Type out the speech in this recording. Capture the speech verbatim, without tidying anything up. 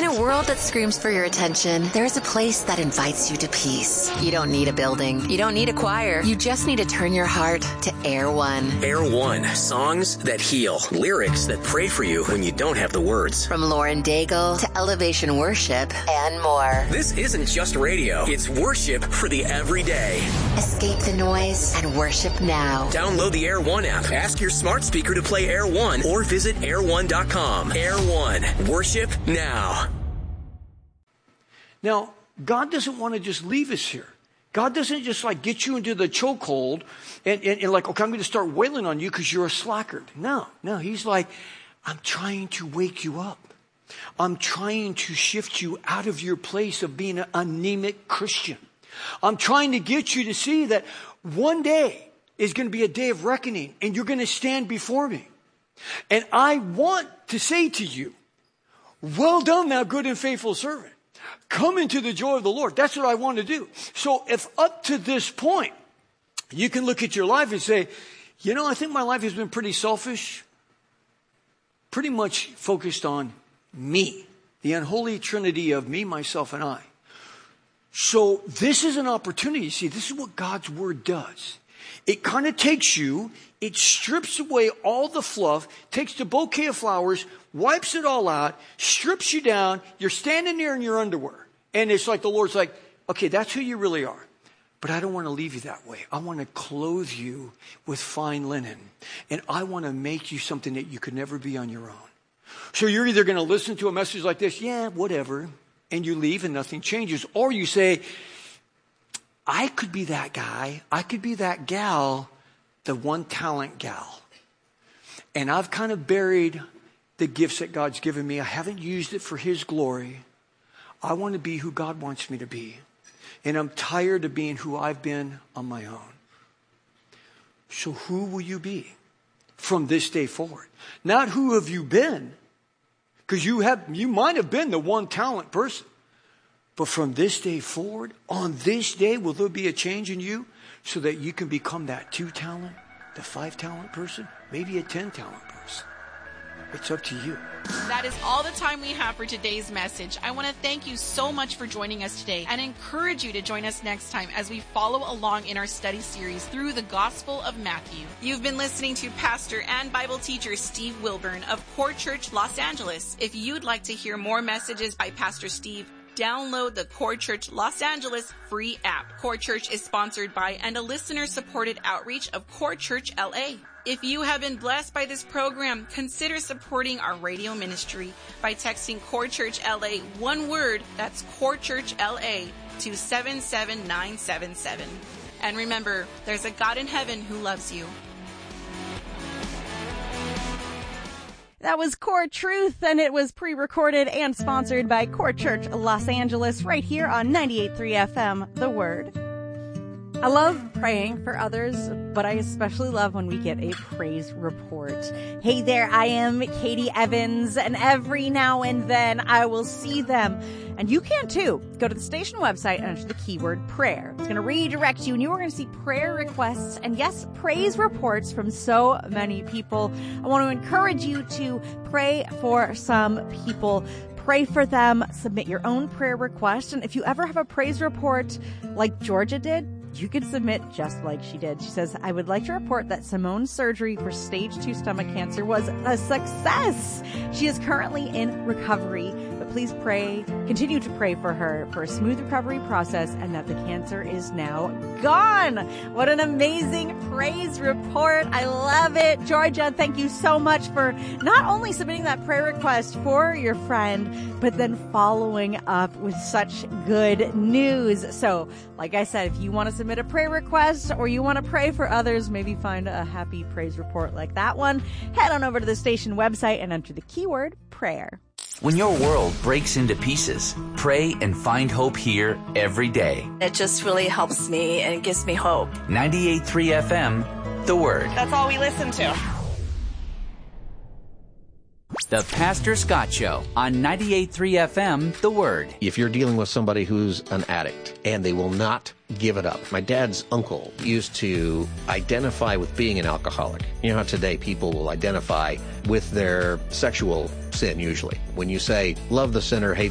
a world that screams for your attention, there's a place that invites you to peace. You don't need a building. You don't need a choir. You just need to turn your heart to Air One. Air One. Songs that heal. Lyrics that pray for you when you don't have the words. From Lauren Daigle to Elevation Worship and more. This isn't just radio. It's worship for the everyday. Escape the noise and worship now. Download the Air One app. Ask your smart speaker to play Air One or visit air one dot com. Air One. Worship now. Now, God doesn't want to just leave us here. God doesn't just like get you into the chokehold and, and, and like, okay, I'm going to start wailing on you because you're a slackard. No, no. He's like, I'm trying to wake you up. I'm trying to shift you out of your place of being an anemic Christian. I'm trying to get you to see that one day is going to be a day of reckoning and you're going to stand before me. And I want to say to you, well done, thou good and faithful servant. Come into the joy of the Lord. That's what I want to do. So if up to this point, you can look at your life and say, you know, I think my life has been pretty selfish, pretty much focused on me, the unholy trinity of me, myself, and I. So this is an opportunity. See, this is what God's word does. It kind of takes you, it strips away all the fluff, takes the bouquet of flowers, wipes it all out, strips you down. You're standing there in your underwear. And it's like the Lord's like, okay, that's who you really are. But I don't want to leave you that way. I want to clothe you with fine linen. And I want to make you something that you could never be on your own. So you're either going to listen to a message like this, yeah, whatever, and you leave and nothing changes. Or you say, I could be that guy. I could be that gal, the one talent gal. And I've kind of buried the gifts that God's given me. I haven't used it for his glory. I want to be who God wants me to be. And I'm tired of being who I've been on my own. So who will you be from this day forward? Not who have you been, because you have, you might have been the one talent person. But from this day forward, on this day, will there be a change in you so that you can become that two talent, the five talent person, maybe a ten talent person? It's up to you. That is all the time we have for today's message. I want to thank you so much for joining us today and encourage you to join us next time as we follow along in our study series through the Gospel of Matthew. You've been listening to Pastor and Bible teacher Steve Wilburn of Core Church Los Angeles. If you'd like to hear more messages by Pastor Steve, download the Core Church Los Angeles free app. Core Church is sponsored by and a listener-supported outreach of Core Church L A. If you have been blessed by this program, consider supporting our radio ministry by texting Core Church L A, one word, that's Core Church L A, to seven seven nine seven seven. And remember, there's a God in heaven who loves you. That was Core Truth, and it was pre-recorded and sponsored by Core Church Los Angeles right here on ninety-eight point three F M, The Word. I love praying for others, but I especially love when we get a praise report. Hey there, I am Katie Evans, and every now and then I will see them. And you can too. Go to the station website and enter the keyword prayer. It's going to redirect you, and you are going to see prayer requests and, yes, praise reports from so many people. I want to encourage you to pray for some people. Pray for them. Submit your own prayer request. And if you ever have a praise report like Georgia did, you can submit just like she did. She says, I would like to report that Simone's surgery for stage two stomach cancer was a success. She is currently in recovery, but please pray, continue to pray for her for a smooth recovery process and that the cancer is now gone. What an amazing praise report. I love it. Georgia, thank you so much for not only submitting that prayer request for your friend, but then following up with such good news. So, like I said, if you want to submit a prayer request or you want to pray for others, maybe find a happy praise report like that one, head on over to the station website and enter the keyword prayer. When your world breaks into pieces, pray and find hope here every day. It just really helps me and it gives me hope. ninety-eight point three F M, The Word. That's all we listen to. The Pastor Scott Show on ninety-eight point three F M, The Word. If you're dealing with somebody who's an addict and they will not give it up. My dad's uncle used to identify with being an alcoholic. You know how today people will identify with their sexual sin usually. When you say, love the sinner, hate